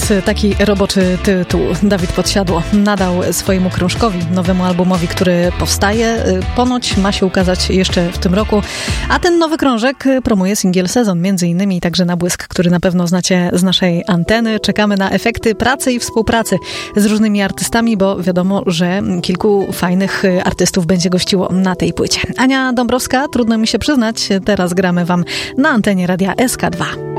jest taki roboczy tytuł. Dawid Podsiadło nadał swojemu krążkowi, nowemu albumowi, który powstaje. Ponoć ma się ukazać jeszcze w tym roku, a ten nowy krążek promuje singiel Sezon, między innymi także Na błysk, który na pewno znacie z naszej anteny. Czekamy na efekty pracy i współpracy z różnymi artystami, bo wiadomo, że kilku fajnych artystów będzie gościło na tej płycie. Ania Dąbrowska, trudno mi się przyznać, teraz gramy wam na antenie Radia SK2.